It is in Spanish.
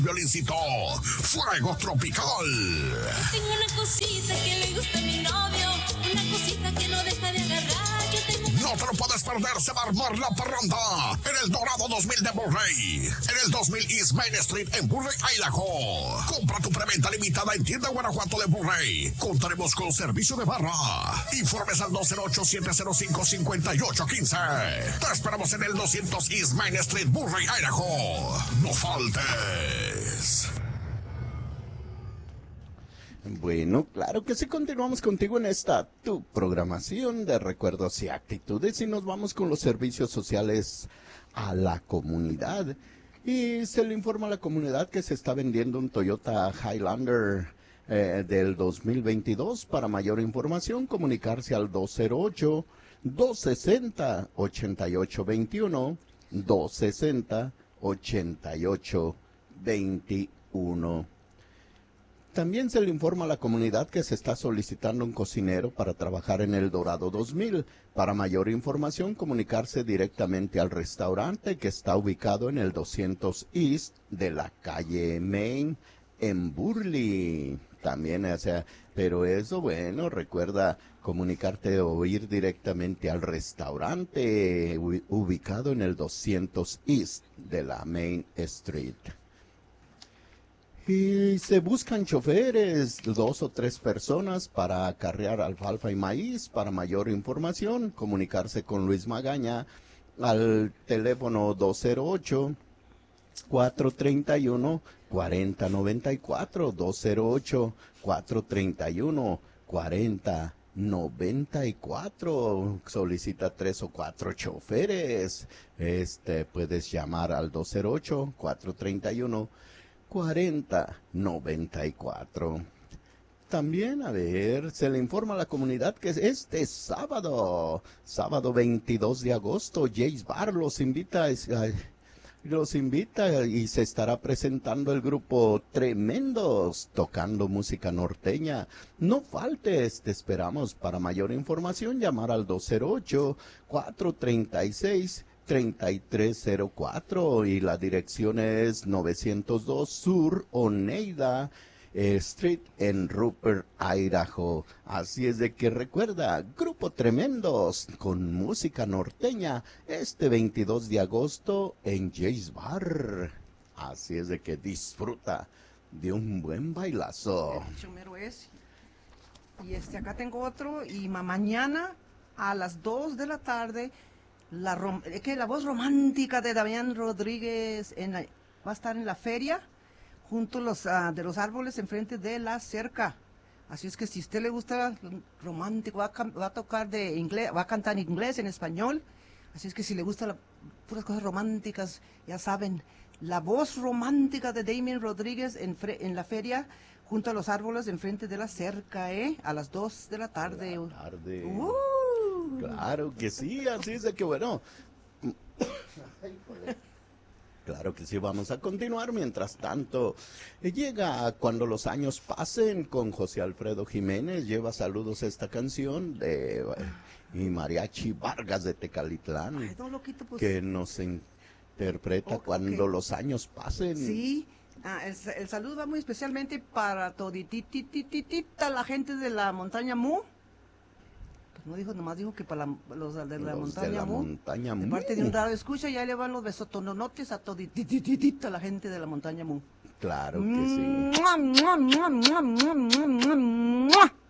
Violincito, Fuego Tropical. Tengo una cosita que le gusta a mi novio, una cosita que no deja de agarrar. Yo tengo... No te lo puedes perder, se va a armar la parranda en el Dorado 2000 de Burley, en el 2000 East Main Street en Burley, Idaho. Compra tu preventa limitada en Tienda Guanajuato de Burley. Contaremos con servicio de barra. Informes al 208-705-5815. Te esperamos en el 200 East Main Street, Burley, Idaho. No faltes. Bueno, claro que sí, continuamos contigo en esta tu programación de recuerdos y actitudes y nos vamos con los servicios sociales a la comunidad. Y se le informa a la comunidad que se está vendiendo un Toyota Highlander del 2022. Para mayor información, comunicarse al 208-260-8821, 260-8821. También se le informa a la comunidad que se está solicitando un cocinero para trabajar en el Dorado 2000. Para mayor información, comunicarse directamente al restaurante que está ubicado en el 200 East de la calle Main en Burley. También, o sea, pero eso, bueno, recuerda comunicarte o ir directamente al restaurante ubicado en el 200 East de la Main Street. Y se buscan choferes, 2 o 3 personas para acarrear alfalfa y maíz. Para mayor información, comunicarse con Luis Magaña al teléfono 208-431-4094, 208-431-4094. Solicita 3 o 4 choferes. Puedes llamar al 208-431-4094. También, a ver, se le informa a la comunidad que este sábado 22 de agosto, Jace Bar los invita y se estará presentando el grupo Tremendos, tocando música norteña. No faltes, te esperamos. Para mayor información, llamar al 208-436-3304 y la dirección es 902 Sur Oneida Street en Rupert, Idaho. Así es de que recuerda, Grupo Tremendos con música norteña este 22 de agosto en Jace Bar. Así es de que disfruta de un buen bailazo. Y acá tengo otro y mañana a las 2 de la tarde la voz romántica de Damián Rodríguez va a estar en la feria junto a de los árboles enfrente de la cerca. Así es que si a usted le gusta romántico, va a tocar de inglés, va a cantar en inglés, en español. Así es que si le gustan puras cosas románticas, ya saben, la voz romántica de Damián Rodríguez en la feria junto a los árboles enfrente de la cerca, a las 2 de la tarde. Claro que sí, así es de que bueno. Claro que sí, vamos a continuar. Mientras tanto, llega Cuando los años pasen con José Alfredo Jiménez. Lleva saludos esta canción y Mariachi Vargas de Tecalitlán. Ay, no, loquito, pues, que nos interpreta Cuando los años pasen. Sí, el saludo va muy especialmente para todititititita la gente de la montaña Mu. No dijo, nomás dijo que para los de la montaña Mu. De parte de un radio escucha, ya le van los besotononotes a toditititita la gente de la montaña Mu. Claro que sí.